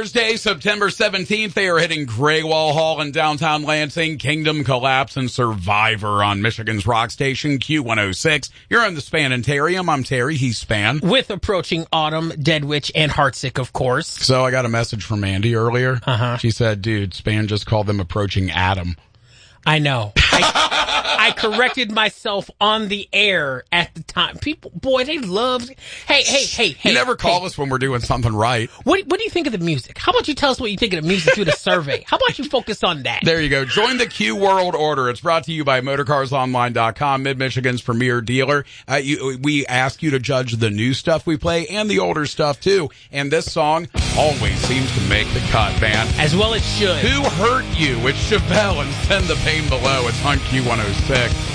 Thursday, September 17th, they are hitting Graywall Hall in downtown Lansing, Kingdom Collapse, and Survivor on Michigan's rock station, Q106. You're on the Spanitarium. I'm Terry. He's Span. With approaching autumn, Dead Witch, and Heartsick, of course. So I got a message from Andy earlier. She said, dude, Span just called them approaching Adam. I know. I corrected myself on the air at the time. People, boy, they love. Hey. You never call us when we're doing something right. What do you think of the music? How about you tell us what you think of the music through the survey? How about you focus on that? There you go. Join the Q World Order. It's brought to you by MotorCarsOnline.com, Mid-Michigan's premier dealer. We ask you to judge the new stuff we play and the older stuff, too. And this song always seems to make the cut, man. As well it should. Who Hurt You with Chevelle and Send the Pain Below. It's on Q106.